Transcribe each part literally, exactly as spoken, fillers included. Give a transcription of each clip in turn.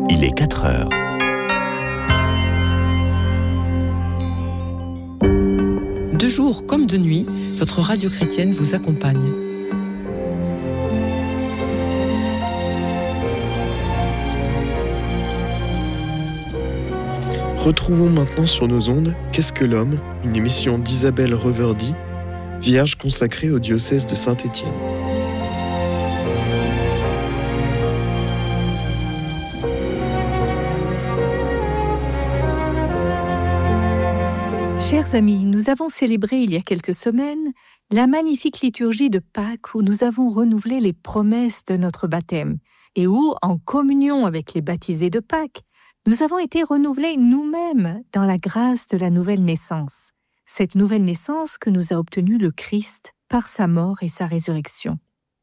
Il est quatre heures. De jour comme de nuit, votre radio chrétienne vous accompagne. Retrouvons maintenant sur nos ondes « Qu'est-ce que l'homme ?», une émission d'Isabelle Reverdy, vierge consacrée au diocèse de Saint-Étienne. Chers amis, nous avons célébré il y a quelques semaines la magnifique liturgie de Pâques où nous avons renouvelé les promesses de notre baptême et où, en communion avec les baptisés de Pâques, nous avons été renouvelés nous-mêmes dans la grâce de la nouvelle naissance, cette nouvelle naissance que nous a obtenue le Christ par sa mort et sa résurrection.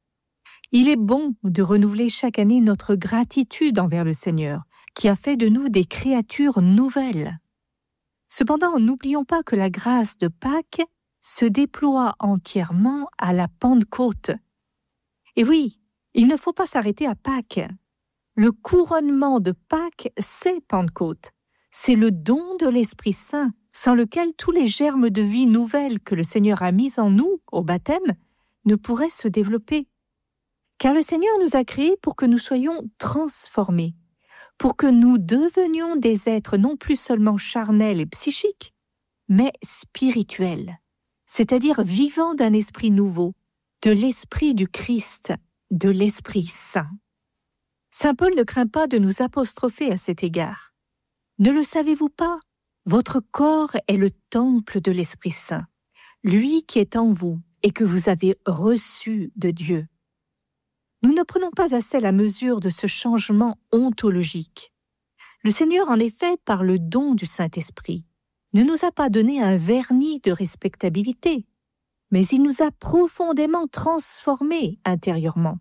Il est bon de renouveler chaque année notre gratitude envers le Seigneur, qui a fait de nous des créatures nouvelles. Cependant, n'oublions pas que la grâce de Pâques se déploie entièrement à la Pentecôte. Et oui, il ne faut pas s'arrêter à Pâques. Le couronnement de Pâques, c'est Pentecôte. C'est le don de l'Esprit Saint, sans lequel tous les germes de vie nouvelle que le Seigneur a mis en nous au baptême ne pourraient se développer. Car le Seigneur nous a créés pour que nous soyons transformés, pour que nous devenions des êtres non plus seulement charnels et psychiques, mais spirituels, c'est-à-dire vivant d'un esprit nouveau, de l'esprit du Christ, de l'Esprit Saint. Saint Paul ne craint pas de nous apostropher à cet égard. Ne le savez-vous pas ? Votre corps est le temple de l'Esprit Saint, lui qui est en vous et que vous avez reçu de Dieu. Nous ne prenons pas assez la mesure de ce changement ontologique. Le Seigneur, en effet, par le don du Saint-Esprit, ne nous a pas donné un vernis de respectabilité, mais il nous a profondément transformés intérieurement.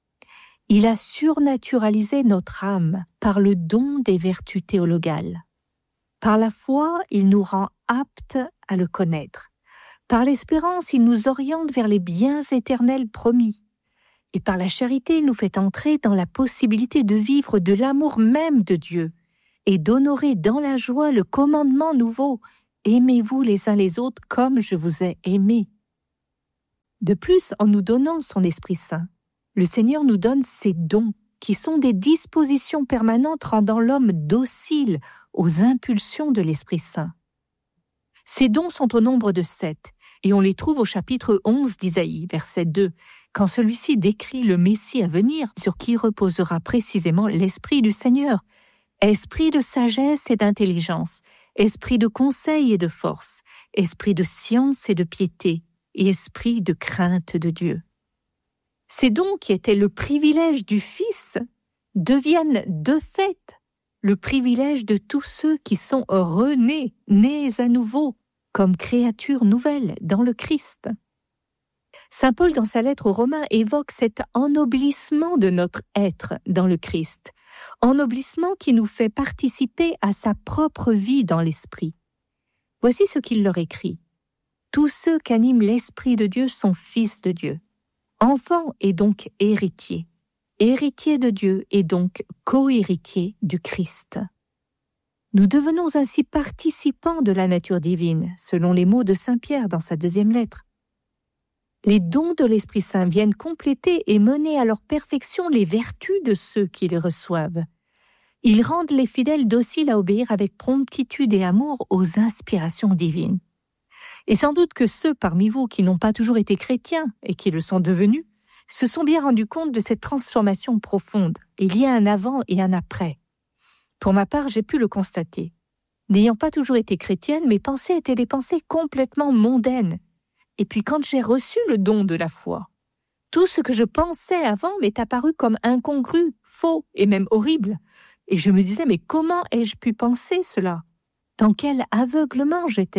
Il a surnaturalisé notre âme par le don des vertus théologales. Par la foi, il nous rend aptes à le connaître. Par l'espérance, il nous oriente vers les biens éternels promis. Et par la charité, il nous fait entrer dans la possibilité de vivre de l'amour même de Dieu et d'honorer dans la joie le commandement nouveau « Aimez-vous les uns les autres comme je vous ai aimés ». De plus, en nous donnant son Esprit Saint, le Seigneur nous donne ses dons qui sont des dispositions permanentes rendant l'homme docile aux impulsions de l'Esprit Saint. Ces dons sont au nombre de sept et on les trouve au chapitre onze d'Isaïe, verset deux, quand celui-ci décrit le Messie à venir sur qui reposera précisément l'Esprit du Seigneur, esprit de sagesse et d'intelligence, esprit de conseil et de force, esprit de science et de piété, et esprit de crainte de Dieu. Ces dons qui étaient le privilège du Fils deviennent de fait le privilège de tous ceux qui sont renés, nés à nouveau, comme créatures nouvelles dans le Christ. Saint Paul, dans sa lettre aux Romains, évoque cet ennoblissement de notre être dans le Christ, ennoblissement qui nous fait participer à sa propre vie dans l'Esprit. Voici ce qu'il leur écrit. « Tous ceux qu'anime l'Esprit de Dieu sont fils de Dieu. Enfant et donc héritier. Héritier de Dieu et donc co-héritier du Christ. » Nous devenons ainsi participants de la nature divine, selon les mots de Saint Pierre dans sa deuxième lettre. Les dons de l'Esprit Saint viennent compléter et mener à leur perfection les vertus de ceux qui les reçoivent. Ils rendent les fidèles dociles à obéir avec promptitude et amour aux inspirations divines. Et sans doute que ceux parmi vous qui n'ont pas toujours été chrétiens et qui le sont devenus, se sont bien rendus compte de cette transformation profonde. Il y a un avant et un après. Pour ma part, j'ai pu le constater. N'ayant pas toujours été chrétienne, mes pensées étaient des pensées complètement mondaines. Et puis quand j'ai reçu le don de la foi, tout ce que je pensais avant m'est apparu comme incongru, faux et même horrible. Et je me disais, mais comment ai-je pu penser cela ? Dans quel aveuglement j'étais ?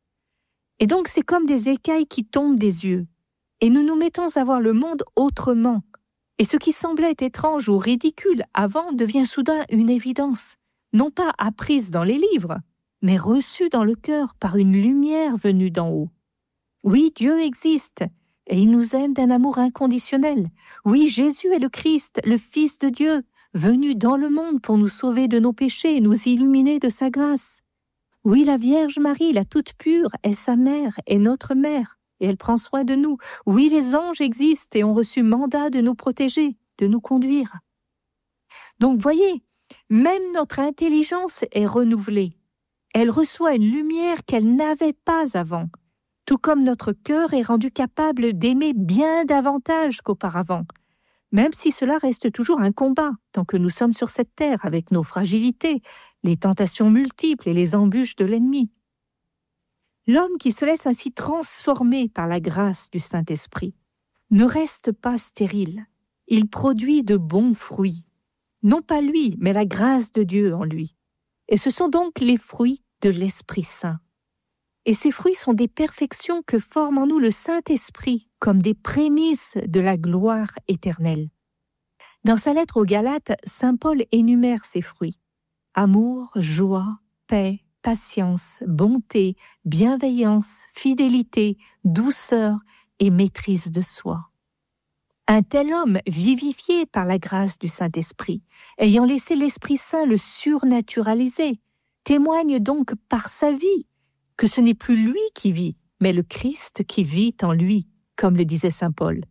Et donc c'est comme des écailles qui tombent des yeux. Et nous nous mettons à voir le monde autrement. Et ce qui semblait étrange ou ridicule avant devient soudain une évidence, non pas apprise dans les livres, mais reçue dans le cœur par une lumière venue d'en haut. Oui, Dieu existe, et il nous aime d'un amour inconditionnel. Oui, Jésus est le Christ, le Fils de Dieu, venu dans le monde pour nous sauver de nos péchés et nous illuminer de sa grâce. Oui, la Vierge Marie, la toute pure, est sa mère, est notre mère, et elle prend soin de nous. Oui, les anges existent et ont reçu mandat de nous protéger, de nous conduire. Donc, voyez, même notre intelligence est renouvelée. Elle reçoit une lumière qu'elle n'avait pas avant, tout comme notre cœur est rendu capable d'aimer bien davantage qu'auparavant, même si cela reste toujours un combat tant que nous sommes sur cette terre avec nos fragilités, les tentations multiples et les embûches de l'ennemi. L'homme qui se laisse ainsi transformer par la grâce du Saint-Esprit ne reste pas stérile, il produit de bons fruits. Non pas lui, mais la grâce de Dieu en lui. Et ce sont donc les fruits de l'Esprit Saint. Et ces fruits sont des perfections que forme en nous le Saint-Esprit comme des prémices de la gloire éternelle. Dans sa lettre aux Galates, saint Paul énumère ces fruits. Amour, joie, paix, patience, bonté, bienveillance, fidélité, douceur et maîtrise de soi. Un tel homme, vivifié par la grâce du Saint-Esprit, ayant laissé l'Esprit Saint le surnaturaliser, témoigne donc par sa vie que ce n'est plus lui qui vit, mais le Christ qui vit en lui, comme le disait saint Paul.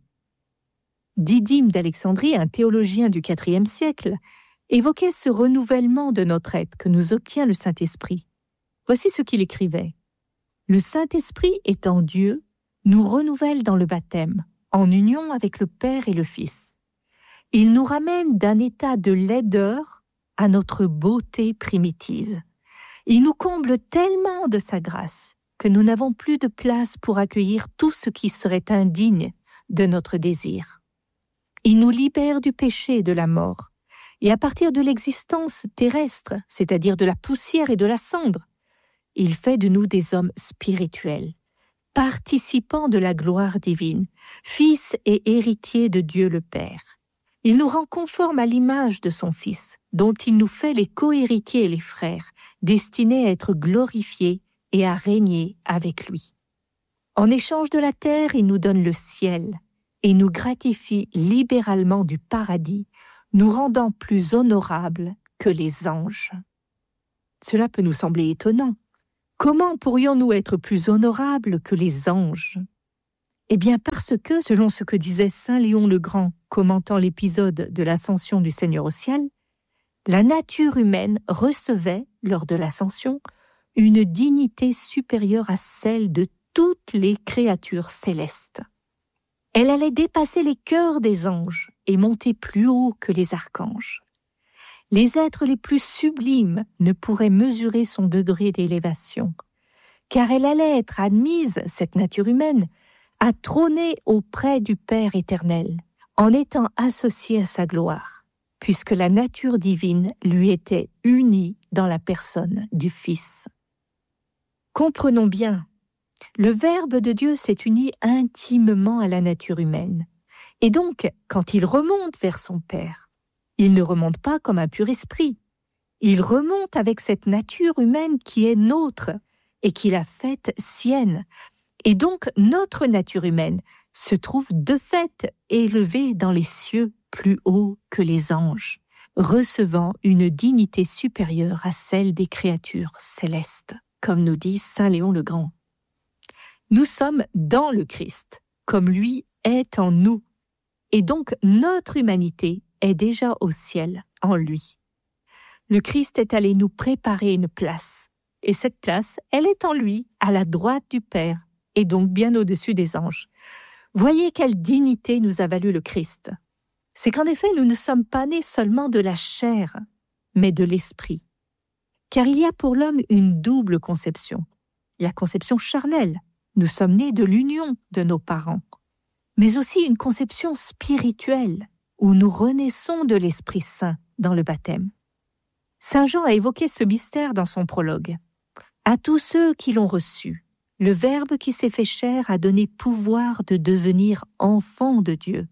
Didyme d'Alexandrie, un théologien du quatrième siècle, évoquait ce renouvellement de notre être que nous obtient le Saint-Esprit. Voici ce qu'il écrivait. « Le Saint-Esprit étant Dieu, nous renouvelle dans le baptême, en union avec le Père et le Fils. Il nous ramène d'un état de laideur à notre beauté primitive. Il nous comble tellement de sa grâce que nous n'avons plus de place pour accueillir tout ce qui serait indigne de notre désir. Il nous libère du péché et de la mort, et à partir de l'existence terrestre, c'est-à-dire de la poussière et de la cendre, il fait de nous des hommes spirituels, participants de la gloire divine, fils et héritiers de Dieu le Père. Il nous rend conformes à l'image de son Fils, dont il nous fait les co-héritiers et les frères, destinés à être glorifiés et à régner avec lui. En échange de la terre, il nous donne le ciel et nous gratifie libéralement du paradis, nous rendant plus honorables que les anges. » Cela peut nous sembler étonnant. Comment pourrions-nous être plus honorables que les anges ? Eh bien parce que, selon ce que disait saint Léon le Grand, commentant l'épisode de l'ascension du Seigneur au ciel, la nature humaine recevait, lors de l'ascension, une dignité supérieure à celle de toutes les créatures célestes. Elle allait dépasser les cœurs des anges et monter plus haut que les archanges. Les êtres les plus sublimes ne pourraient mesurer son degré d'élévation, car elle allait être admise, cette nature humaine, à trôner auprès du Père éternel, en étant associée à sa gloire, puisque la nature divine lui était unie dans la personne du Fils. Comprenons bien, le Verbe de Dieu s'est uni intimement à la nature humaine, et donc, quand il remonte vers son Père, il ne remonte pas comme un pur esprit. Il remonte avec cette nature humaine qui est nôtre et qu'il a faite sienne. Et donc, notre nature humaine se trouve de fait élevée dans les cieux plus haut que les anges, recevant une dignité supérieure à celle des créatures célestes, comme nous dit saint Léon le Grand. Nous sommes dans le Christ, comme lui est en nous. Et donc, notre humanité est déjà au ciel en lui. Le Christ est allé nous préparer une place, et cette place, elle est en lui, à la droite du Père, et donc bien au-dessus des anges. Voyez quelle dignité nous a valu le Christ. C'est qu'en effet, nous ne sommes pas nés seulement de la chair, mais de l'esprit. Car il y a pour l'homme une double conception. La conception charnelle, nous sommes nés de l'union de nos parents, mais aussi une conception spirituelle, où nous renaissons de l'Esprit Saint dans le baptême. Saint Jean a évoqué ce mystère dans son prologue. À tous ceux qui l'ont reçu, le Verbe qui s'est fait chair a donné pouvoir de devenir enfants de Dieu.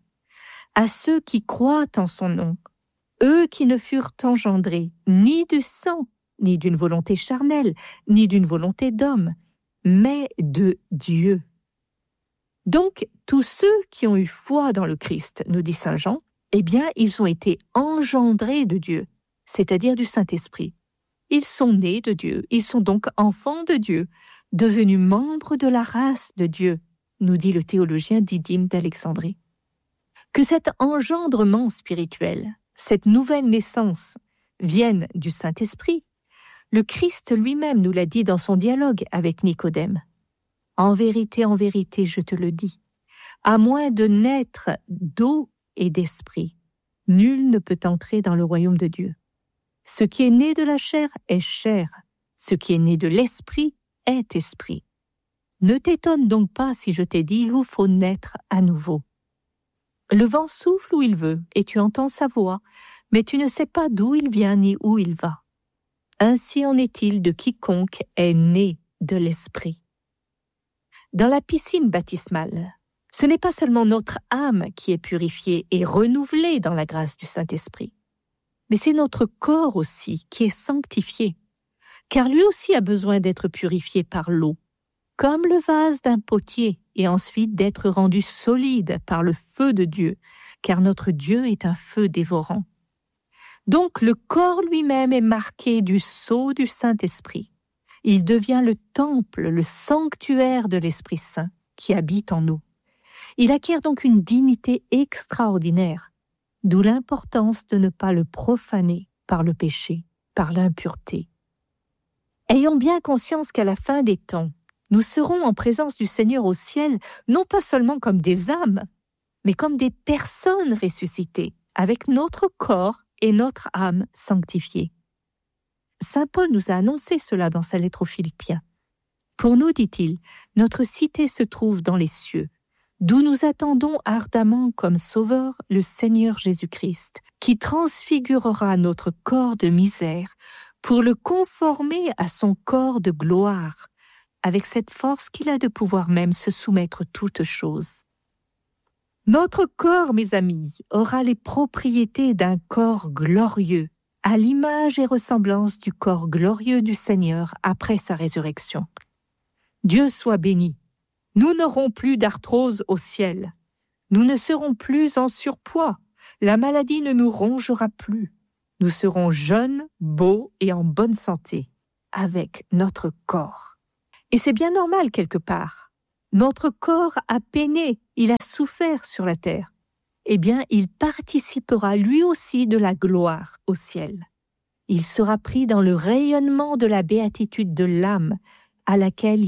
À ceux qui croient en son nom, eux qui ne furent engendrés ni du sang, ni d'une volonté charnelle, ni d'une volonté d'homme, mais de Dieu. Donc, tous ceux qui ont eu foi dans le Christ, nous dit saint Jean, Eh bien, ils ont été engendrés de Dieu, c'est-à-dire du Saint-Esprit. Ils sont nés de Dieu, ils sont donc enfants de Dieu, devenus membres de la race de Dieu, nous dit le théologien Didyme d'Alexandrie. Que cet engendrement spirituel, cette nouvelle naissance, vienne du Saint-Esprit, le Christ lui-même nous l'a dit dans son dialogue avec Nicodème. « En vérité, en vérité, je te le dis, à moins de naître d'eau et d'esprit, nul ne peut entrer dans le royaume de Dieu. Ce qui est né de la chair est chair, ce qui est né de l'esprit est esprit. Ne t'étonne donc pas si je t'ai dit, il vous faut naître à nouveau. Le vent souffle où il veut, et tu entends sa voix, mais tu ne sais pas d'où il vient ni où il va. Ainsi en est-il de quiconque est né de l'esprit. » Dans la piscine baptismale, ce n'est pas seulement notre âme qui est purifiée et renouvelée dans la grâce du Saint-Esprit, mais c'est notre corps aussi qui est sanctifié, car lui aussi a besoin d'être purifié par l'eau, comme le vase d'un potier, et ensuite d'être rendu solide par le feu de Dieu, car notre Dieu est un feu dévorant. Donc le corps lui-même est marqué du sceau du Saint-Esprit. Il devient le temple, le sanctuaire de l'Esprit Saint qui habite en nous. Il acquiert donc une dignité extraordinaire, d'où l'importance de ne pas le profaner par le péché, par l'impureté. Ayons bien conscience qu'à la fin des temps, nous serons en présence du Seigneur au ciel, non pas seulement comme des âmes, mais comme des personnes ressuscitées, avec notre corps et notre âme sanctifiées. Saint Paul nous a annoncé cela dans sa lettre aux Philippiens. Pour nous, dit-il, notre cité se trouve dans les cieux, d'où nous attendons ardemment comme sauveur le Seigneur Jésus-Christ, qui transfigurera notre corps de misère pour le conformer à son corps de gloire, avec cette force qu'il a de pouvoir même se soumettre toutes choses. Notre corps, mes amis, aura les propriétés d'un corps glorieux, à l'image et ressemblance du corps glorieux du Seigneur après sa résurrection. Dieu soit béni. Nous n'aurons plus d'arthrose au ciel. Nous ne serons plus en surpoids. La maladie ne nous rongera plus. Nous serons jeunes, beaux et en bonne santé, avec notre corps. Et c'est bien normal quelque part. Notre corps a peiné, il a souffert sur la terre. Eh bien, il participera lui aussi de la gloire au ciel. Il sera pris dans le rayonnement de la béatitude de l'âme à laquelle